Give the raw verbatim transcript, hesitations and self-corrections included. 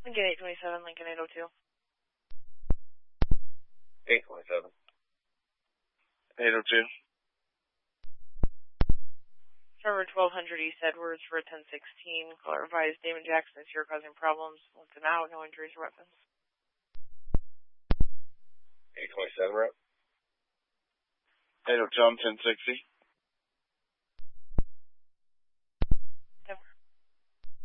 Lincoln eight twenty-seven, Lincoln eight oh two. eight twenty-seven. eight oh two. Server twelve hundred East Edwards for ten sixteen. Caller advised Damon Jackson is here causing problems. Let them out, no injuries or weapons. eight twenty-seven, rep. eight oh two, I'm ten sixty.